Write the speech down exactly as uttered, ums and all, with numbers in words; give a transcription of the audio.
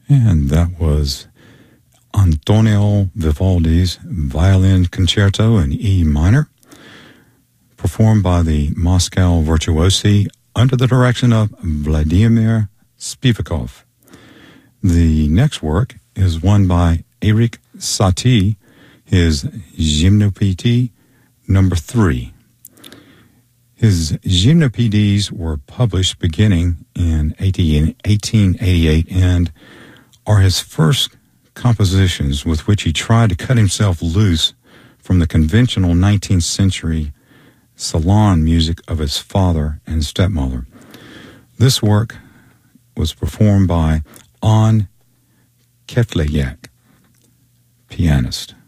And that was Antonio Vivaldi's Violin Concerto in E minor, performed by the Moscow Virtuosi under the direction of Vladimir Spivakov. The next work is one by Erik Satie, his Gymnopédie number three. His Gymnopédies were published beginning in eighteen eighty-eight and are his first compositions with which he tried to cut himself loose from the conventional nineteenth century salon music of his father and stepmother. This work was performed by An Ketlayak, pianist.